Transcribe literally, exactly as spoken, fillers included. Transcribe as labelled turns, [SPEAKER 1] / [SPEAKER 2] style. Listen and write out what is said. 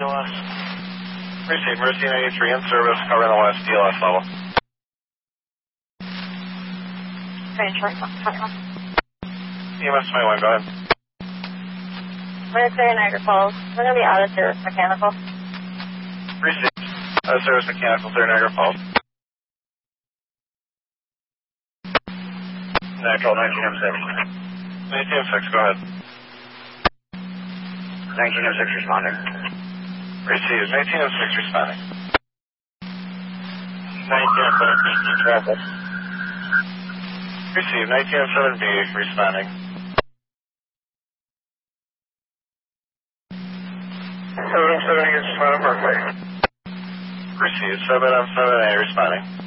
[SPEAKER 1] D L S.
[SPEAKER 2] Received, Mercy ninety-three in service, covering the last D L S level.
[SPEAKER 3] Range twenty-one.
[SPEAKER 2] E M S twenty-one, go ahead.
[SPEAKER 3] We're clear Niagara Falls. We're going to be out of service mechanical.
[SPEAKER 2] Received. Out of service mechanical, clear Niagara Falls.
[SPEAKER 4] Natural nineteen M six.
[SPEAKER 2] nineteen M six, go ahead.
[SPEAKER 4] nineteen M six responding.
[SPEAKER 2] Received, nineteen M six responding.
[SPEAKER 4] nineteen M seven traffic.
[SPEAKER 2] Received, nineteen M seven B responding.
[SPEAKER 4] seven M seven against Santa Berkeley.
[SPEAKER 2] Received, seven M seven A responding.